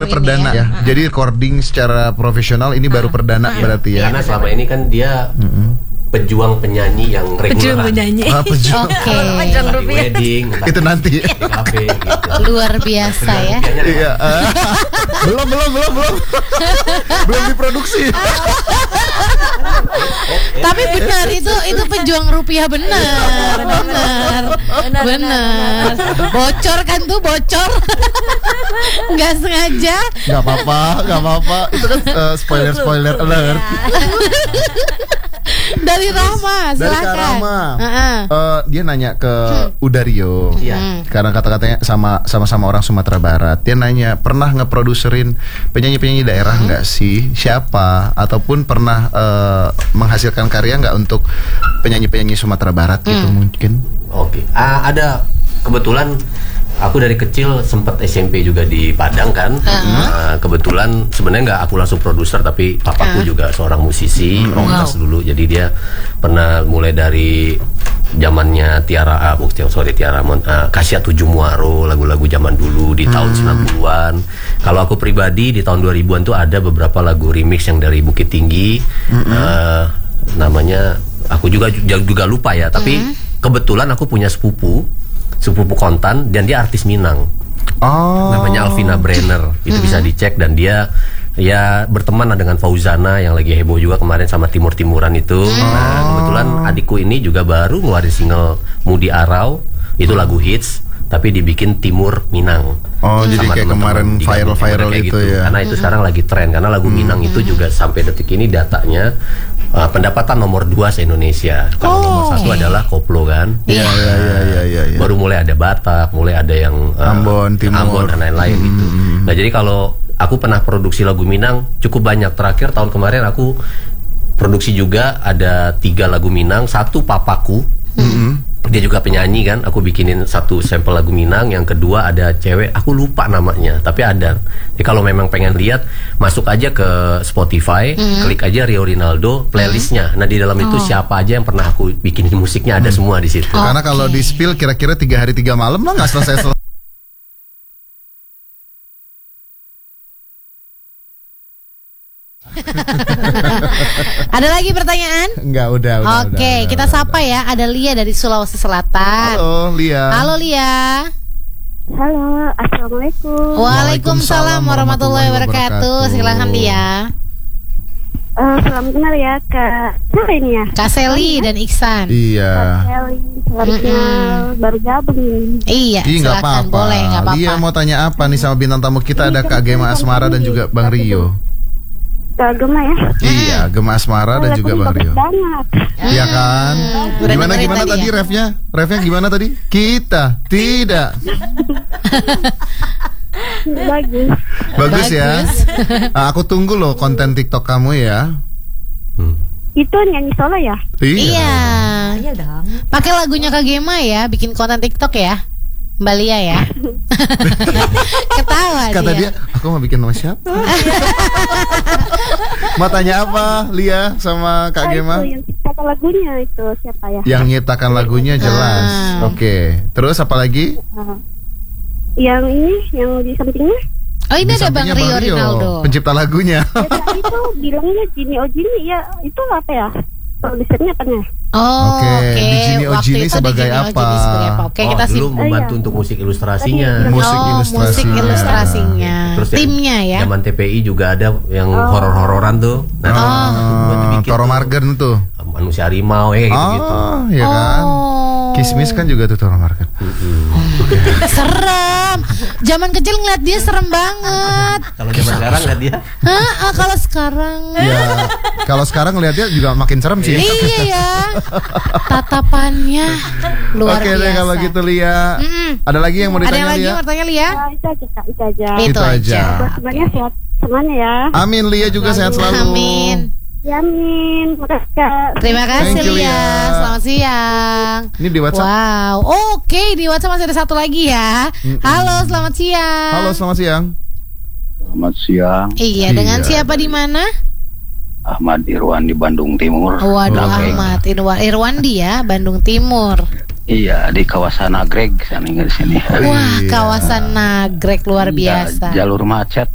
perdana ya. Jadi recording secara profesional ini baru perdana berarti ya. Karena selama ini kan dia pejuang penyanyi yang reguler. Pejuang penyanyi. Pejuang. Oke. Di wedding, Itu nanti. di kafe gitu. Luar biasa ya. Iya. Belum. Belum diproduksi. Tapi benar itu pejuang rupiah benar. Bocor kan tuh bocor. Nggak sengaja. Nggak apa-apa. Itu kan spoiler alert. Dari Rama, Dari silakan. Kak Rama. Dia nanya ke Udario. Karena kata-katanya sama-sama orang Sumatera Barat. Dia nanya, pernah ngeproduserin penyanyi-penyanyi daerah nggak sih? Siapa? Ataupun pernah menghasilkan karya nggak untuk penyanyi-penyanyi Sumatera Barat gitu mungkin? Oke. Ada kebetulan aku dari kecil sempat SMP juga di Padang kan. Kebetulan sebenarnya nggak aku langsung produser, tapi papaku juga seorang musisi, rockers dulu. Jadi dia pernah mulai dari zamannya Tiara Kasia Tujuh Muaro, lagu-lagu zaman dulu di tahun 90-an. Kalau aku pribadi di tahun 2000-an tuh ada beberapa lagu remix yang dari Bukit Tinggi. Namanya aku juga lupa ya, tapi kebetulan aku punya sepupu kontan dan dia artis Minang. Namanya Alvina Brenner. Itu bisa dicek, dan dia ya berteman dengan Fauzana yang lagi heboh juga kemarin sama Timur-Timuran itu. Nah, kebetulan adikku ini juga baru ngeluarin single Mudi Arau. Itu lagu hits tapi dibikin Timur Minang. Jadi kayak kemarin viral gitu ya. Karena itu sekarang lagi tren, karena lagu Minang itu juga sampai detik ini datanya pendapatan nomor 2 se-Indonesia. Kalau nomor 1 adalah koplo kan. Iya. Baru mulai ada Batak, mulai ada yang Ambon, Timur, Ambon dan lain-lain gitu. Nah, jadi kalau aku pernah produksi lagu Minang cukup banyak. Terakhir tahun kemarin aku produksi juga ada 3 lagu Minang. Satu papaku, dia juga penyanyi kan. Aku bikinin satu sampel lagu Minang. Yang kedua ada cewek, aku lupa namanya, tapi ada. Jadi kalau memang pengen lihat, masuk aja ke Spotify, klik aja Rio Rinaldo playlistnya. Nah, di dalam itu siapa aja yang pernah aku bikinin musiknya ada semua di situ. Karena kalau di spill kira-kira 3 hari 3 malam lah nggak selesai. Ada lagi pertanyaan? Enggak, udah. Oke, kita sapa ya. Ada Lia dari Sulawesi Selatan. Halo, Lia. Halo, assalamualaikum. Waalaikumsalam warahmatullahi wabarakatuh. Silakan Lia. Selamat kenal ya Kak. Siapa ini ya? Kak Seli dan Iksan. Iya. Selamat kenal, baru gabung ini. Iya, nggak silakan, apa-apa. boleh, nggak apa-apa. Lia mau tanya apa nih sama bintang tamu kita? Ada Kak Gema Asmara dan juga Bang Rio. Kak Gema ya? Iya, Gema Asmara dan juga Bang Rio. Banget. Iya kan? Gimana tadi ya? Refnya gimana tadi? Kita tidak. Bagus ya. Aku tunggu loh konten TikTok kamu ya. Itu nyanyi solo ya? Iya. Iya dong. Pakai lagunya Kak Gema ya, bikin konten TikTok ya, Mbak Lia ya. Ketawa Kata dia, aku mau bikin nama siapa? Mau tanya apa, Lia sama Kak Gema? Itu yang ciptakan lagunya itu siapa ya? Yang nyiptakan lagunya jelas. Oke. Terus apa lagi? Yang ini, yang di sampingnya? Oh, ini Di ada Bang sampingnya Rio Rinaldo. pencipta lagunya. Ya, itu bilangnya Jini Ojini ya, itu apa ya? Produsernya apa nih? Oke. Di Jini Waktu Ojini itu sebagai di Jini apa? Ojini sebagai apa? Oke, kita dulu membantu untuk musik ilustrasinya. Musik musik ilustrasinya. Terus Timnya ya. Zaman TPI juga ada yang horor-hororan tuh. Nah, Toro Margen tuh. Manusia harimau gitu-gitu. Iya kan? Kismis kan juga tuh Toro Margen. Serem. Zaman kecil ngeliat dia serem banget. Kalau zaman sekarang lihat dia. Kalau sekarang. Ya, kalau sekarang ngeliatnya juga makin serem sih. Iya ya. Tatapannya luar Oke biasa. deh kalau gitu Lia. Ada lagi yang mau Ada ditanya yang lagi Lia? mau tanya Lia? Nah, itu aja Kak, itu aja. Itu aja. Semuanya sehat semuanya ya. Amin, Lia juga sehat selalu. Amin. Yamin, makasih Kak. Terima kasih Thank you, Lia. Lia. Selamat siang. Ini di WhatsApp. Wow. Oke, di WhatsApp masih ada satu lagi ya. Halo, selamat siang. Halo, selamat siang. Selamat siang, Iya, Iya. dengan siapa di mana? Ahmad Irwan di Bandung Timur. Waduh, Nagreg. Ahmad Irwandi ya, Bandung Timur. Iya, di kawasan Nagreg, sana di sini. Wah, kawasan Nagreg luar biasa. Jalur macet.